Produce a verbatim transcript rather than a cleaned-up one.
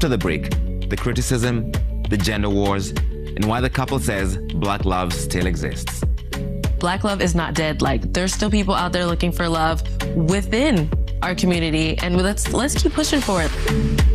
After the break, the criticism, the gender wars, and why the couple says Black love still exists. Black love is not dead. Like, there's still people out there looking for love within our community, and let's let's keep pushing for it.